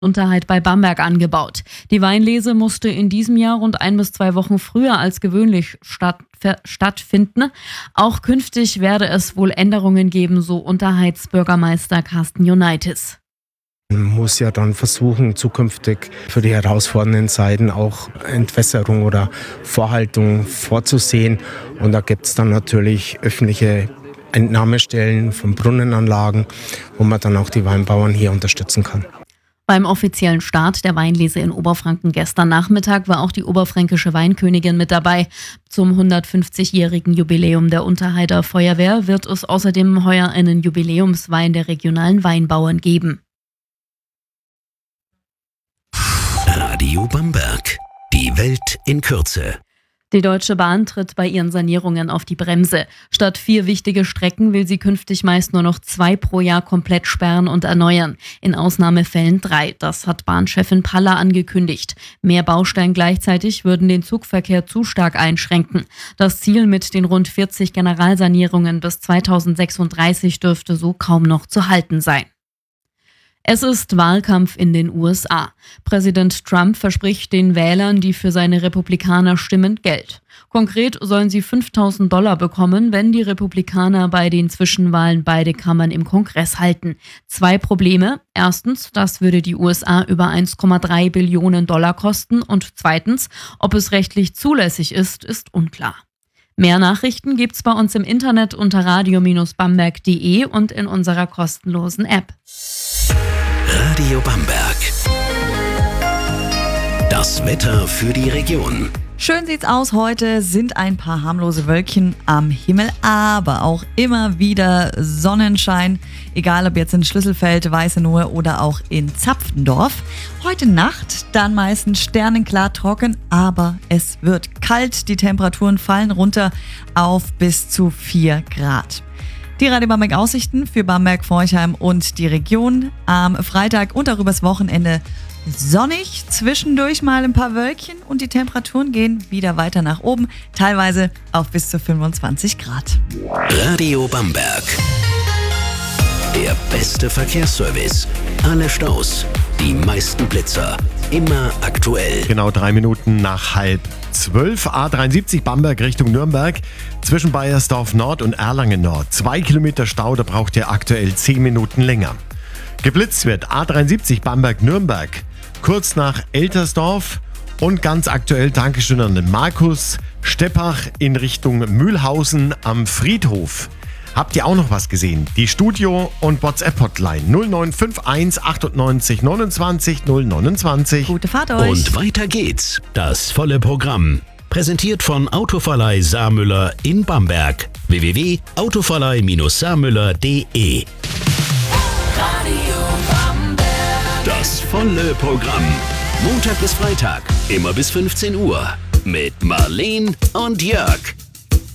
Unterheit bei Bamberg angebaut. Die Weinlese musste in diesem Jahr rund 1 bis 2 Wochen früher als gewöhnlich stattfinden. Auch künftig werde es wohl Änderungen geben, so Unterheitsbürgermeister Carsten Unitis. Man muss ja dann versuchen, zukünftig für die herausfordernden Zeiten auch Entwässerung oder Vorhaltung vorzusehen. Und da gibt es dann natürlich öffentliche Entnahmestellen von Brunnenanlagen, wo man dann auch die Weinbauern hier unterstützen kann. Beim offiziellen Start der Weinlese in Oberfranken gestern Nachmittag war auch die oberfränkische Weinkönigin mit dabei. Zum 150-jährigen Jubiläum der Unterheider Feuerwehr wird es außerdem heuer einen Jubiläumswein der regionalen Weinbauern geben. Radio Bamberg. Die Welt in Kürze. Die Deutsche Bahn tritt bei ihren Sanierungen auf die Bremse. Statt 4 wichtige Strecken will sie künftig meist nur noch 2 pro Jahr komplett sperren und erneuern. In Ausnahmefällen 3. Das hat Bahnchefin Paller angekündigt. Mehr Baustellen gleichzeitig würden den Zugverkehr zu stark einschränken. Das Ziel mit den rund 40 Generalsanierungen bis 2036 dürfte so kaum noch zu halten sein. Es ist Wahlkampf in den USA. Präsident Trump verspricht den Wählern, die für seine Republikaner stimmen, Geld. Konkret sollen sie $5.000 bekommen, wenn die Republikaner bei den Zwischenwahlen beide Kammern im Kongress halten. 2 Probleme. Erstens, das würde die USA über $1,3 Billionen kosten. Und zweitens, ob es rechtlich zulässig ist unklar. Mehr Nachrichten gibt's bei uns im Internet unter radio-bamberg.de und in unserer kostenlosen App. Radio Bamberg. Das Wetter für die Region. Schön sieht's aus. Heute sind ein paar harmlose Wölkchen am Himmel, aber auch immer wieder Sonnenschein. Egal ob jetzt in Schlüsselfeld, Weißenohe oder auch in Zapfendorf. Heute Nacht dann meistens sternenklar trocken, aber es wird kalt. Die Temperaturen fallen runter auf bis zu 4 Grad. Die Radio Bamberg Aussichten für Bamberg, Forchheim und die Region. Am Freitag und darüber das Wochenende sonnig, zwischendurch mal ein paar Wölkchen und die Temperaturen gehen wieder weiter nach oben, teilweise auf bis zu 25 Grad. Radio Bamberg. Der beste Verkehrsservice. Alle Staus, die meisten Blitzer, immer aktuell. Genau 3 Minuten nach 11:30. A73 Bamberg Richtung Nürnberg. Zwischen Baiersdorf Nord und Erlangen Nord. 2 Kilometer Stau, da braucht ihr aktuell 10 Minuten länger. Geblitzt wird A73 Bamberg Nürnberg. Kurz nach Eltersdorf und ganz aktuell Dankeschön an den Markus Steppach in Richtung Mühlhausen am Friedhof. Habt ihr auch noch was gesehen? Die Studio- und WhatsApp-Hotline 0951 98 29 029. Gute Fahrt euch. Und weiter geht's. Das volle Programm. Präsentiert von Autoverleih Saarmüller in Bamberg. www.autoverleih-saarmüller.de. Das volle Programm. Montag bis Freitag, immer bis 15 Uhr. Mit Marleen und Jörg.